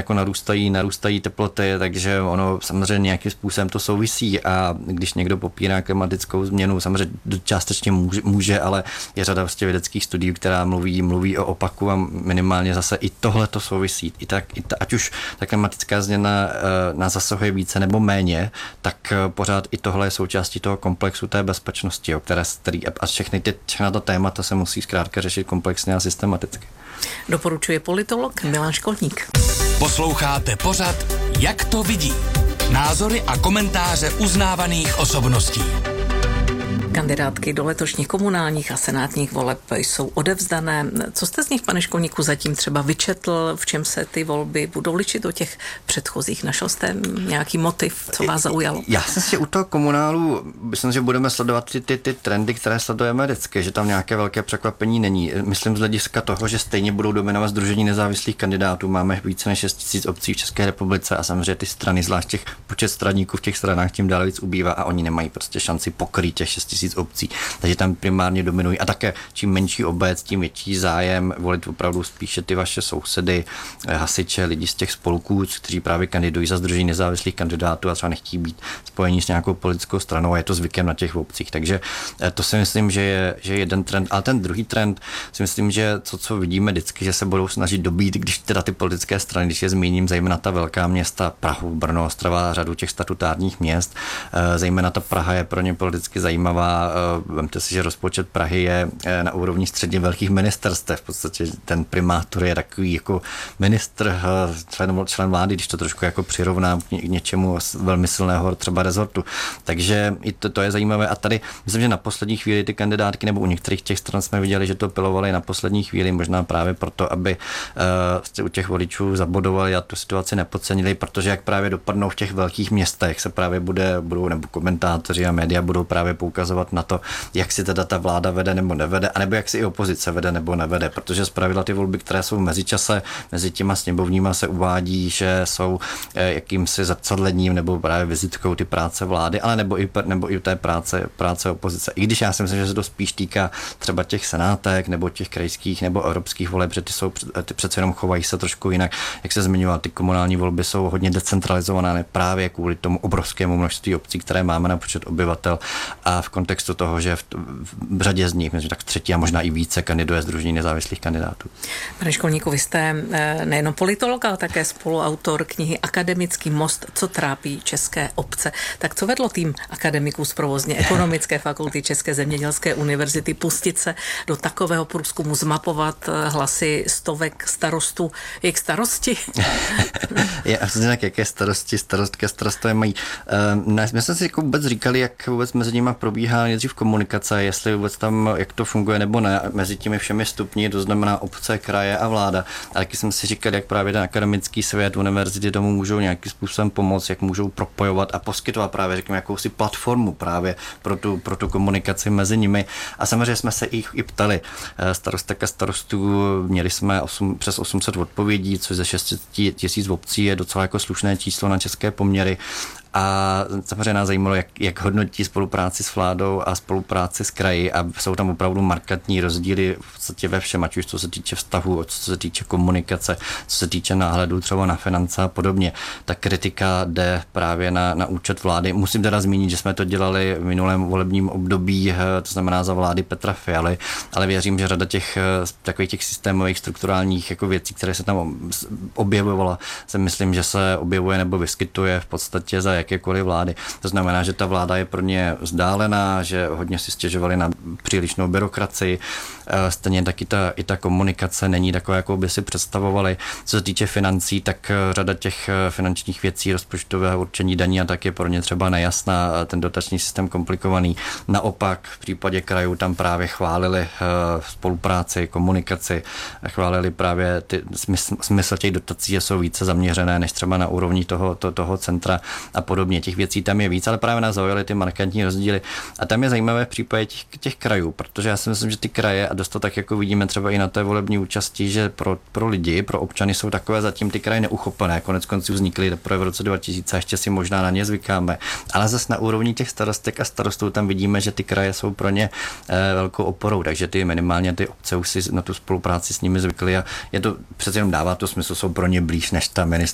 jako narůstají teploty, takže ono samozřejmě nějakým způsobem to souvisí a když někdo popírá klimatickou změnu, samozřejmě částečně může, ale je řada vlastně vědeckých studií, která mluví o opaku a minimálně zase i tohle to souvisí. Ať už ta klimatická změna nás zasahuje více nebo méně, tak pořád i tohle je součástí toho komplexu té bezpečnosti, který a všechna ta témata se musí zkrátka řešit komplexně a systematicky. Doporučuje politolog Milan Školník. Posloucháte pořad Jak to vidí? Názory a komentáře uznávaných osobností. Kandidátky do letošních komunálních a senátních voleb jsou odevzdané. Co jste z nich, pane Školníku, zatím třeba vyčetl, v čem se ty volby budou ličit od těch předchozích? Našel jste nějaký motiv, co vás zaujalo? Já jsem si u toho komunálu, myslím, že budeme sledovat ty trendy, které sledujeme vždycky, že tam nějaké velké překvapení není. Myslím z hlediska toho, že stejně budou dominovat sdružení nezávislých kandidátů. Máme více než 6 000 obcí v České republice a samozřejmě ty strany, zvlášť těch počet straníků v těch stranách tím dál víc ubývá a oni nemají prostě šanci pokrýt těch 6 000 obcí, takže tam primárně dominují a také čím menší obec, tím větší zájem volit opravdu spíše ty vaše sousedy, hasiče, lidi z těch spolků, kteří právě kandidují za sdružení nezávislých kandidátů a třeba nechtějí být spojení s nějakou politickou stranou a je to zvykem na těch obcích. Takže to si myslím, že je jeden trend, ale ten druhý trend si myslím, že co vidíme vždycky, že se budou snažit dobít, když teda ty politické strany, když je zmíním, zejména ta velká města, Prahu, Brno, Ostrava, řadu těch statutárních měst, zejména ta Praha je pro ně politicky zajímavá. Vemte si, že rozpočet Prahy je na úrovni středně velkých ministerstev. V podstatě ten primátor je takový jako ministr, člen vlády, když to trošku jako přirovnám k něčemu velmi silného třeba rezortu. Takže i to je zajímavé. A tady myslím, že na poslední chvíli ty kandidátky nebo u některých těch stran jsme viděli, že to pilovali na poslední chvíli, možná právě proto, aby u těch voličů zabodovali a tu situaci nepodcenili, protože jak právě dopadnou v těch velkých městech, se právě budou nebo komentátoři a média budou právě poukazovat na to, jak si teda ta vláda vede nebo nevede, anebo jak si i opozice vede nebo nevede, protože zpravidla ty volby, které jsou v mezičase, mezi těma sněmovníma se uvádí, že jsou jakýmsi zrcadlením nebo právě vizitkou ty práce vlády, ale nebo i té práce opozice. I když já si myslím, že se to spíš týká třeba těch senátek nebo těch krajských nebo evropských voleb, že ty přece jenom chovají se trošku jinak. Jak se zmiňoval, ty komunální volby jsou hodně decentralizované právě kvůli tomu obrovskému množství obcí, které máme na počet obyvatel a v kontextu toho, že v řadě z nich, myslím, tak třetí a možná i více kandiduje sdružení nezávislých kandidátů. Pane Školníku, vy jste nejenom politolog, ale také spoluautor knihy Akademický most, co trápí české obce. Tak co vedlo tým akademiků z provozně ekonomické fakulty České zemědělské univerzity pustit se do takového průzkumu, zmapovat hlasy stovek starostů, jejich starosti? Já jsem tak, jaké starostové mají. My jsme si jako vůbec říkali, jak vůbec mezi nimi probíhá nejdřív komunikace, jestli vůbec tam, jak to funguje nebo ne, mezi těmi všemi stupni, to znamená obce, kraje a vláda. A taky jsem si říkal, jak právě ten akademický svět, univerzity tomu můžou nějakým způsobem pomoct, jak můžou propojovat a poskytovat právě, řekněme, jakousi platformu právě pro tu komunikaci mezi nimi. A samozřejmě jsme se jich i ptali. Starostek a starostů měli jsme přes 800 odpovědí, což ze 600 000 obcí je docela jako slušné číslo na české poměry. A samozřejmě nás zajímalo, jak hodnotí spolupráci s vládou a spolupráci s kraji a jsou tam opravdu markantní rozdíly v podstatě ve všem, ať už co se týče vztahu, co se týče komunikace, co se týče náhledu třeba na finance a podobně. Ta kritika jde právě na účet vlády. Musím teda zmínit, že jsme to dělali v minulém volebním období, to znamená za vlády Petra Fialy, ale věřím, že řada těch takových těch systémových strukturálních jako věcí, které se tam objevovala, se myslím, že se objevuje nebo vyskytuje v podstatě za jakékoliv vlády. To znamená, že ta vláda je pro ně vzdálená, že hodně si stěžovali na přílišnou byrokracii. Stejně tak i ta komunikace není taková, jakou by si představovali. Co se týče financí, tak řada těch finančních věcí, rozpočtového určení daní a tak je pro ně třeba nejasná, ten dotační systém komplikovaný. Naopak v případě krajů tam právě chválili spolupráci, komunikaci, chválili právě smysl těch dotací, že jsou více zaměřené než třeba na úrovni toho centra a podobně. Těch věcí tam je víc, ale právě nás zaujaly ty markantní rozdíly. A tam je zajímavé v případě těch krajů, protože já si myslím, že ty kraje, a dost to tak jako vidíme třeba i na té volební účasti, že pro lidi, pro občany jsou takové zatím ty kraje neuchopené. Konec konců vznikly teprve v roce 2000 a ještě si možná na ně zvykáme. Ale zase na úrovni těch starostek a starostů tam vidíme, že ty kraje jsou pro ně velkou oporou, takže minimálně ty obce už si na tu spolupráci s nimi zvykly a je to přece jenom dává to smysl, jsou pro ně blíž než ta